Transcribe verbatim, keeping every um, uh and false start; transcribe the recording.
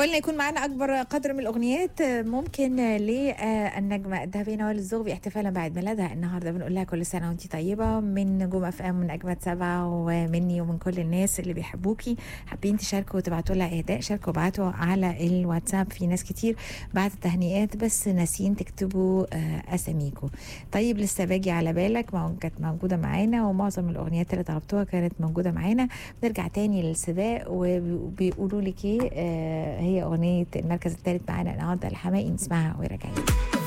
حاولنا يكون معنا أكبر قدر من الأغنيات ممكن للنجمة الذهبية نوال الزغبي احتفالا بعيد ميلادها النهارده. بنقول لها كل سنة وانتي طيبة من نجوم اف ام، من أجمد سبعة، ومني ومن كل الناس اللي بيحبوكي. حابين تشاركوا وتبعتوا لها إهداء، شاركوا وابعتوا على الواتساب. في ناس كتير بعت تهنئات بس ناسين تكتبوا أساميكم. طيب لسه باجي على بالك ما كانت موجودة معانا، ومعظم الأغنيات اللي طلبتوها كانت موجودة معانا. نرجع تاني للسباق وبيقولوا لك ايه، آه هي أغنية المركز الثالث معانا النهارده الحماقي، نسمعها وراجعين.